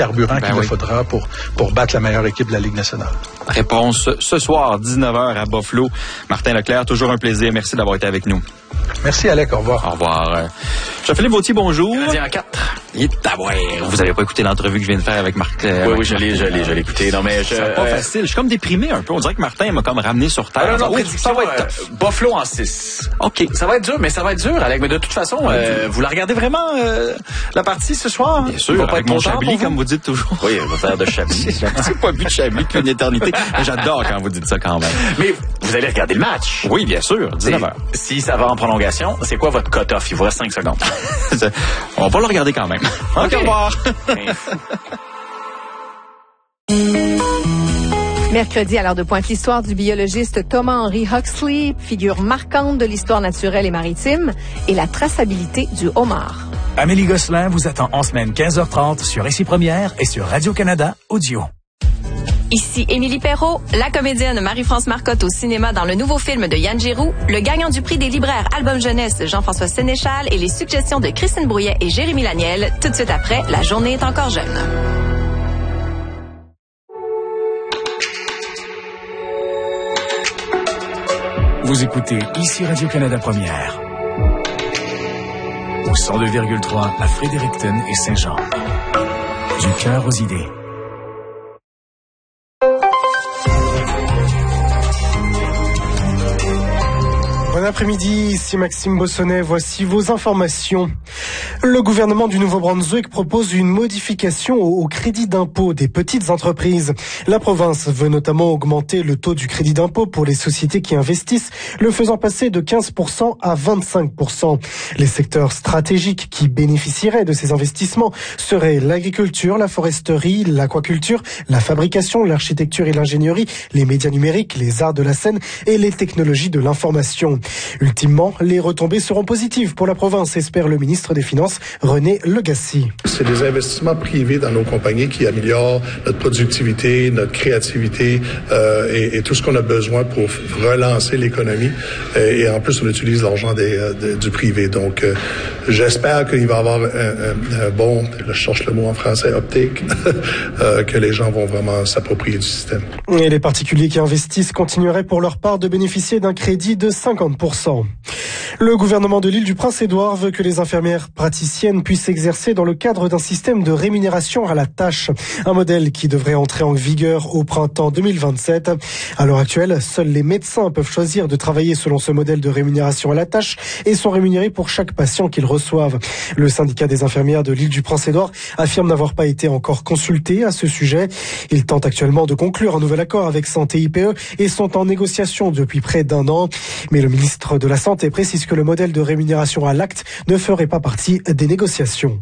carburant qu'il faudra pour battre la meilleure équipe de la Ligue nationale. Réponse ce soir, 19h à Buffalo. Martin Leclerc, toujours un plaisir. Merci d'avoir été avec nous. Merci, Alec. Au revoir. Au revoir. Jean-Philippe Vautier, bonjour. Canadien en 4. Vous n'avez pas écouté l'entrevue que je viens de faire avec Marc? Oui, je l'ai écouté. Non, mais c'est pas facile. Je suis comme déprimé un peu. On dirait que Martin m'a comme ramené sur terre. Non, ça va être Buffalo en 6. OK. Ça va être dur, Alec. Mais de toute façon, vous la regardez vraiment, la partie ce soir? Bien sûr, avec mon Chablis, comme vous dites toujours. Oui, on va faire de Chablis. J'ai pas vu de Chablis depuis une éternité. Mais j'adore quand vous dites ça quand même. Mais vous allez regarder le match. Oui, bien sûr. 19h. Si ça va en prolongation, c'est quoi votre cut-off? Il vous reste 5 secondes. On va le regarder quand même. OK, au revoir. Mercredi, à l'heure de pointe, l'histoire du biologiste Thomas-Henry Huxley, figure marquante de l'histoire naturelle et maritime, et la traçabilité du homard. Amélie Gosselin vous attend en semaine 15h30 sur Ici Première et sur Radio-Canada Audio. Ici Émilie Perrault, la comédienne Marie-France Marcotte au cinéma dans le nouveau film de Yann Giroux, le gagnant du prix des libraires Album Jeunesse Jean-François Sénéchal et les suggestions de Christine Brouillet et Jérémy Laniel, tout de suite après, La journée est encore jeune. Vous écoutez Ici Radio-Canada Première. Au 102,3 à Fredericton et Saint-Jean. Du cœur aux idées. Bon après-midi, ici Maxime Bossonnet, voici vos informations. Le gouvernement du Nouveau-Brunswick propose une modification au crédit d'impôt des petites entreprises. La province veut notamment augmenter le taux du crédit d'impôt pour les sociétés qui investissent, le faisant passer de 15% à 25%. Les secteurs stratégiques qui bénéficieraient de ces investissements seraient l'agriculture, la foresterie, l'aquaculture, la fabrication, l'architecture et l'ingénierie, les médias numériques, les arts de la scène et les technologies de l'information. Ultimement, les retombées seront positives pour la province, espère le ministre des Finances, René Legacy. C'est des investissements privés dans nos compagnies qui améliorent notre productivité, notre créativité et tout ce qu'on a besoin pour relancer l'économie. Et en plus, on utilise l'argent du privé. Donc, j'espère qu'il va y avoir un bon, je cherche le mot en français, optique, que les gens vont vraiment s'approprier du système. Et les particuliers qui investissent continueraient pour leur part de bénéficier d'un crédit de 50%. Le gouvernement de l'île du Prince-Édouard veut que les infirmières praticiennes puissent exercer dans le cadre d'un système de rémunération à la tâche. Un modèle qui devrait entrer en vigueur au printemps 2027. À l'heure actuelle, seuls les médecins peuvent choisir de travailler selon ce modèle de rémunération à la tâche et sont rémunérés pour chaque patient qu'ils reçoivent. Le syndicat des infirmières de l'île du Prince-Édouard affirme n'avoir pas été encore consulté à ce sujet. Ils tentent actuellement de conclure un nouvel accord avec Santé IPE et sont en négociation depuis près d'un an. Mais le ministre de la Santé précise que le modèle de rémunération à l'acte ne ferait pas partie des négociations.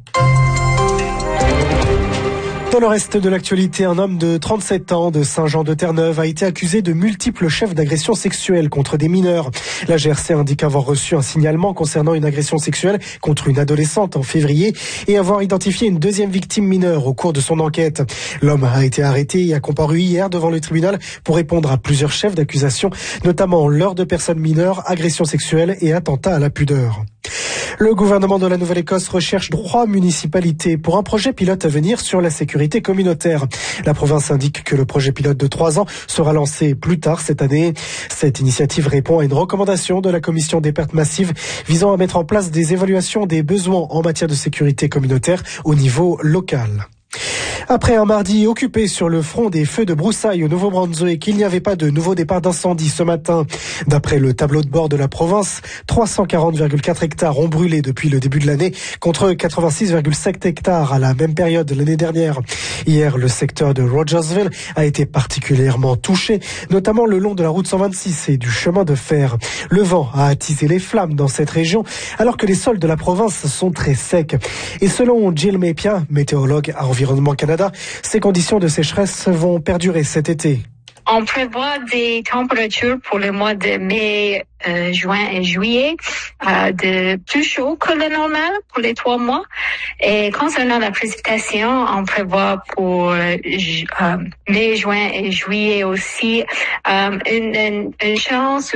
Dans le reste de l'actualité, un homme de 37 ans de Saint-Jean-de-Terre-Neuve a été accusé de multiples chefs d'agression sexuelle contre des mineurs. La GRC indique avoir reçu un signalement concernant une agression sexuelle contre une adolescente en février et avoir identifié une deuxième victime mineure au cours de son enquête. L'homme a été arrêté et a comparu hier devant le tribunal pour répondre à plusieurs chefs d'accusation, notamment leurre de personnes mineures, agression sexuelle et attentat à la pudeur. Le gouvernement de la Nouvelle-Écosse recherche 3 municipalités pour un projet pilote à venir sur la sécurité communautaire. La province indique que le projet pilote de 3 ans sera lancé plus tard cette année. Cette initiative répond à une recommandation de la Commission des pertes massives visant à mettre en place des évaluations des besoins en matière de sécurité communautaire au niveau local. Après un mardi occupé sur le front des feux de broussailles au Nouveau-Brunswick, il n'y avait pas de nouveau départ d'incendie ce matin. D'après le tableau de bord de la province, 340,4 hectares ont brûlé depuis le début de l'année, contre 86,7 hectares à la même période l'année dernière. Hier, le secteur de Rogersville a été particulièrement touché, notamment le long de la route 126 et du chemin de fer. Le vent a attisé les flammes dans cette région, alors que les sols de la province sont très secs. Et selon Jill Mepia, météorologue à Environnement Canada, ces conditions de sécheresse vont perdurer cet été. On prévoit des températures pour le mois de mai, juin et juillet de plus chaud que le normal pour les 3 mois. Et concernant la précipitation, on prévoit pour mai, juin et juillet aussi une chance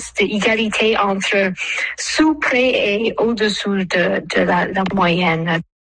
d'égalité entre sous, près et au-dessous de la moyenne.